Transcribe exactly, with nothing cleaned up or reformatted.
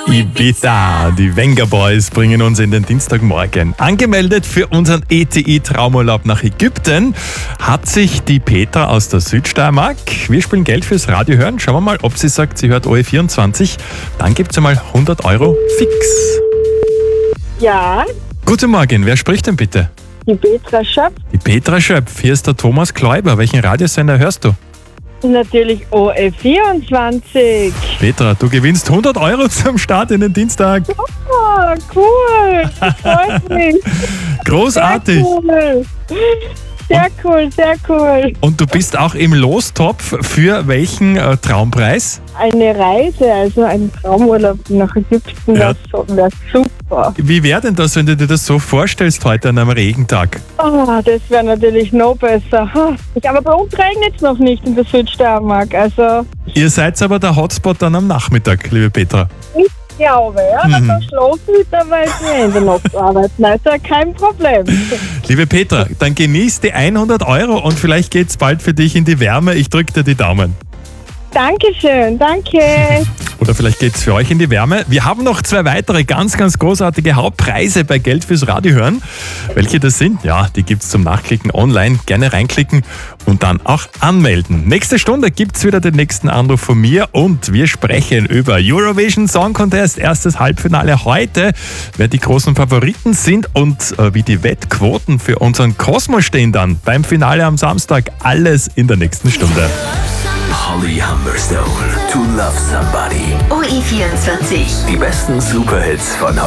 Ibiza. Die Venga Boys bringen uns in den Dienstagmorgen. Angemeldet für unseren E T I-Traumurlaub nach Ägypten hat sich die Petra aus der Südsteiermark. Wir spielen Geld fürs Radio hören. Schauen wir mal, ob sie sagt, sie hört O E vierundzwanzig. Dann gibt es einmal hundert Euro fix. Ja, Guten Morgen, wer spricht denn bitte? die Petra Schöpf, Die Petra Schöpf. Hier ist der Thomas Kläuber. Welchen Radiosender hörst du? natürlich O E vierundzwanzig. Petra, du gewinnst hundert Euro zum Start in den Dienstag. Oh, cool, das freut mich. Großartig. Sehr cool. Sehr cool, sehr cool. Und du bist auch im Lostopf für welchen äh, Traumpreis? Eine Reise, also ein Traumurlaub nach Ägypten, Ja. das wäre super. Wie wäre denn das, wenn du dir das so vorstellst heute an einem Regentag? Oh, das wäre natürlich noch besser. Ha, Ich, aber bei uns regnet es noch nicht in der Südsteiermark, also Ihr seid aber der Hotspot dann am Nachmittag, liebe Petra. ich glaube, ja, Mhm. da schlafen wir dabei in der Nacht arbeiten, also kein Problem. Liebe Petra, dann genieß die hundert Euro und vielleicht geht's bald für dich in die Wärme. Ich drücke dir die Daumen. Dankeschön, danke. Oder vielleicht geht's für euch in die Wärme. Wir haben noch zwei weitere ganz, ganz großartige Hauptpreise bei Geld fürs Radio hören. Welche das sind? Ja, die gibt's zum Nachklicken online. Gerne reinklicken und dann auch anmelden. Nächste Stunde gibt's wieder den nächsten Anruf von mir und wir sprechen über Eurovision Song Contest. Erstes Halbfinale heute, wer die großen Favoriten sind und äh, wie die Wettquoten für unseren Kosmos stehen dann beim Finale am Samstag. Alles in der nächsten Stunde. Holly Humberstone, To Love Somebody. O E vierundzwanzig. Die besten Superhits von heute.